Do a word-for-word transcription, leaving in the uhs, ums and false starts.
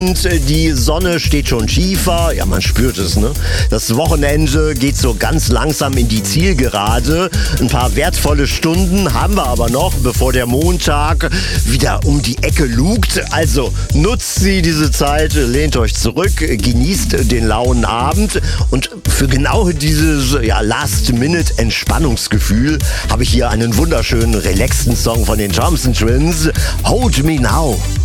Und die Sonne steht schon schiefer, ja, man spürt es, ne? Das Wochenende geht so ganz langsam in die Zielgerade. Ein paar wertvolle Stunden haben wir aber noch, bevor der Montag wieder um die Ecke lugt. Also nutzt sie diese Zeit, lehnt euch zurück, genießt den lauen Abend. Und für genau dieses ja, Last-Minute-Entspannungsgefühl habe ich hier einen wunderschönen, relaxten Song von den Thompson Twins. Hold Me Now.